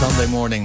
Sunday Morning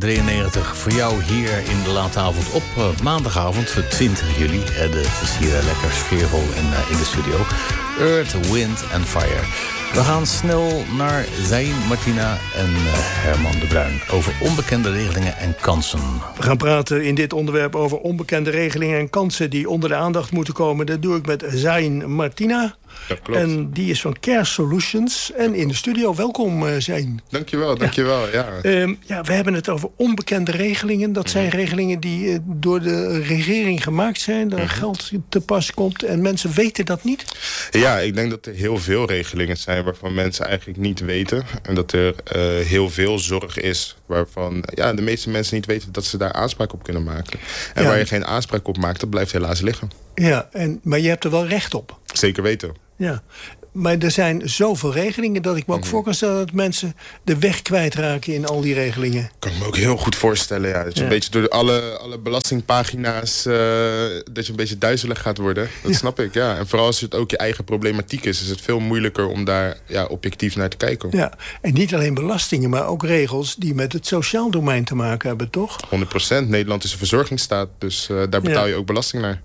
1993 voor jou hier in de late avond op maandagavond 20 juli. Het is hier lekker sfeervol in de studio. Earth, Wind and Fire. We gaan snel naar Zayn, Martina en Herman de Bruin over onbekende regelingen en kansen. We gaan praten in dit onderwerp over onbekende regelingen en kansen die onder de aandacht moeten komen. Dat doe ik met Zayn, Martina. Dat klopt. En die is van Care Solutions. En in de studio, welkom Zayn. Dankjewel. Ja. We hebben het over onbekende regelingen. Dat zijn regelingen die door de regering gemaakt zijn. Daar geld te pas komt en mensen weten dat niet. Ja, ik denk dat er heel veel regelingen zijn waarvan mensen eigenlijk niet weten. En dat er heel veel zorg is waarvan de meeste mensen niet weten dat ze daar aanspraak op kunnen maken. En waar je geen aanspraak op maakt, dat blijft helaas liggen. Ja, maar je hebt er wel recht op. Zeker weten. Ja, maar er zijn zoveel regelingen dat ik me ook voor kan stellen dat mensen de weg kwijtraken in al die regelingen. Kan ik me ook heel goed voorstellen, ja. Dat je een beetje door alle belastingpagina's dat je een beetje duizelig gaat worden. Dat snap ik, ja. En vooral als het ook je eigen problematiek is het veel moeilijker om daar objectief naar te kijken. Ja, en niet alleen belastingen, maar ook regels die met het sociaal domein te maken hebben, toch? 100%. Nederland is een verzorgingsstaat, dus daar betaal je ook belasting naar.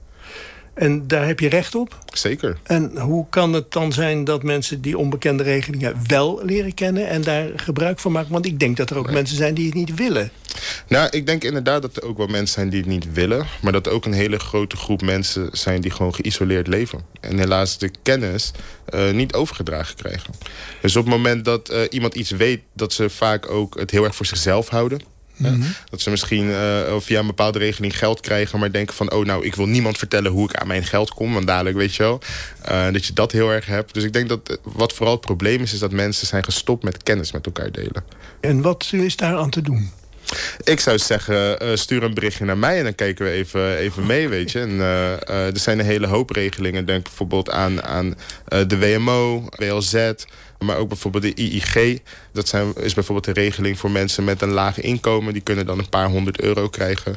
En daar heb je recht op? Zeker. En hoe kan het dan zijn dat mensen die onbekende regelingen wel leren kennen en daar gebruik van maken? Want ik denk dat er ook mensen zijn die het niet willen. Nou, ik denk inderdaad dat er ook wel mensen zijn die het niet willen. Maar dat er ook een hele grote groep mensen zijn die gewoon geïsoleerd leven. En helaas de kennis niet overgedragen krijgen. Dus op het moment dat iemand iets weet, dat ze vaak ook het heel erg voor zichzelf houden. Dat ze misschien via een bepaalde regeling geld krijgen, maar denken van ik wil niemand vertellen hoe ik aan mijn geld kom, want dadelijk weet je wel. Dat je dat heel erg hebt. Dus ik denk dat wat vooral het probleem is dat mensen zijn gestopt met kennis met elkaar delen. En wat is daar aan te doen? Ik zou zeggen, stuur een berichtje naar mij en dan kijken we even mee, weet je. En, er zijn een hele hoop regelingen. Denk bijvoorbeeld aan de WMO, WLZ, maar ook bijvoorbeeld de IIG. Dat is bijvoorbeeld een regeling voor mensen met een laag inkomen. Die kunnen dan een paar €100 krijgen.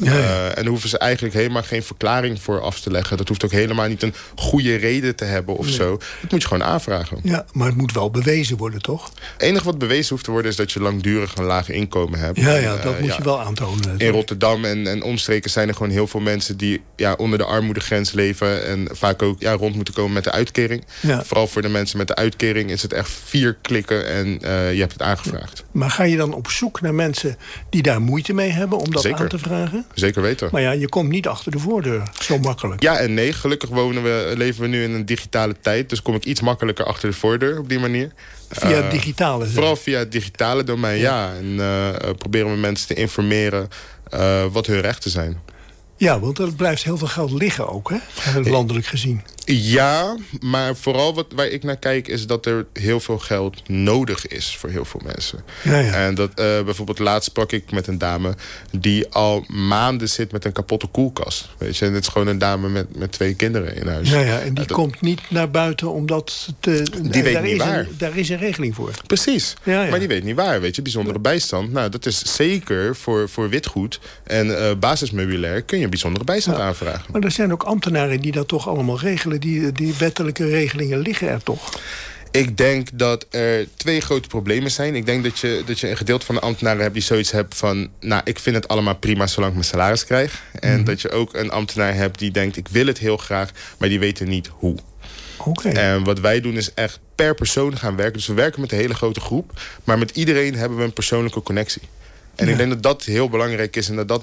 En daar hoeven ze eigenlijk helemaal geen verklaring voor af te leggen. Dat hoeft ook helemaal niet een goede reden te hebben of zo. Dat moet je gewoon aanvragen. Ja, maar het moet wel bewezen worden, toch? Het enige wat bewezen hoeft te worden is dat je langdurig een laag inkomen hebt. Ja, dat moet je wel aantonen. In Rotterdam en omstreken zijn er gewoon heel veel mensen die onder de armoedegrens leven. En vaak ook rond moeten komen met de uitkering. Ja. Vooral voor de mensen met de uitkering is het echt 4 klikken en je hebt het aangevraagd. Maar ga je dan op zoek naar mensen die daar moeite mee hebben om dat aan te vragen? Zeker weten. Maar je komt niet achter de voordeur zo makkelijk. Ja en nee. Gelukkig leven we nu in een digitale tijd. Dus kom ik iets makkelijker achter de voordeur op die manier. Via het digitale? Vooral via het digitale domein, ja. En proberen we mensen te informeren wat hun rechten zijn. Ja, want er blijft heel veel geld liggen ook, hè? Landelijk gezien. Ja, maar vooral waar ik naar kijk is dat er heel veel geld nodig is voor heel veel mensen. Ja. En dat bijvoorbeeld laatst sprak ik met een dame die al maanden zit met een kapotte koelkast. Weet je, en het is gewoon een dame met 2 kinderen in huis. Ja, en die komt niet naar buiten omdat die weet niet waar. Daar is een regeling voor. Precies, maar die weet niet waar, weet je. Bijzondere bijstand, nou dat is zeker voor witgoed en basismeubilair kun je bijzondere bijstand aanvragen. Maar er zijn ook ambtenaren die dat toch allemaal regelen. Die wettelijke regelingen liggen er toch? Ik denk dat er 2 grote problemen zijn. Ik denk dat je een gedeelte van de ambtenaren hebt die zoiets hebt van, ik vind het allemaal prima zolang ik mijn salaris krijg. En dat je ook een ambtenaar hebt die denkt, ik wil het heel graag, maar die weten niet hoe. Okay. En wat wij doen is echt per persoon gaan werken. Dus we werken met een hele grote groep, maar met iedereen hebben we een persoonlijke connectie. En ik denk dat dat heel belangrijk is en dat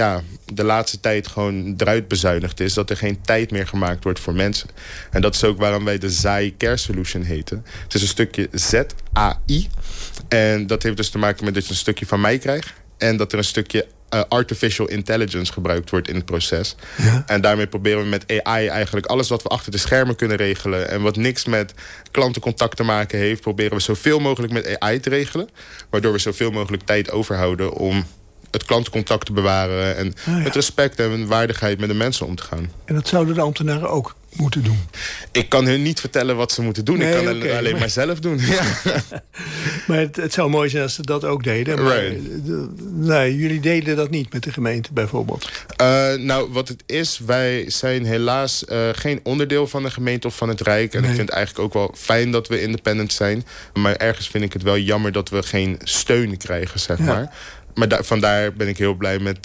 de laatste tijd gewoon eruit bezuinigd is. Dat er geen tijd meer gemaakt wordt voor mensen. En dat is ook waarom wij de ZAI Care Solution heten. Het is een stukje ZAI. En dat heeft dus te maken met dat je een stukje van mij krijgt. En dat er een stukje artificial intelligence gebruikt wordt in het proces. Ja. En daarmee proberen we met AI eigenlijk alles wat we achter de schermen kunnen regelen en wat niks met klantencontact te maken heeft, proberen we zoveel mogelijk met AI te regelen. Waardoor we zoveel mogelijk tijd overhouden om het klantencontact te bewaren. En met respect en waardigheid met de mensen om te gaan. En dat zouden de ambtenaren ook moeten doen? Ik kan hun niet vertellen wat ze moeten doen. Nee, ik kan het alleen maar zelf doen. Ja. Maar het zou mooi zijn als ze dat ook deden. Maar jullie deden dat niet met de gemeente bijvoorbeeld? Nou, wat het is, wij zijn helaas geen onderdeel van de gemeente of van het Rijk. En ik vind het eigenlijk ook wel fijn dat we independent zijn. Maar ergens vind ik het wel jammer dat we geen steun krijgen, zeg maar. Maar vandaar ben ik heel blij met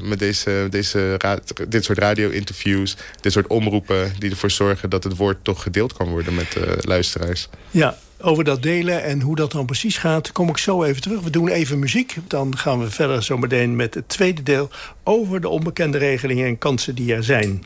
dit soort radio-interviews, dit soort omroepen die ervoor zorgen dat het woord toch gedeeld kan worden met luisteraars. Ja, over dat delen en hoe dat dan precies gaat, kom ik zo even terug. We doen even muziek. Dan gaan we verder zometeen met het tweede deel over de onbekende regelingen en kansen die er zijn.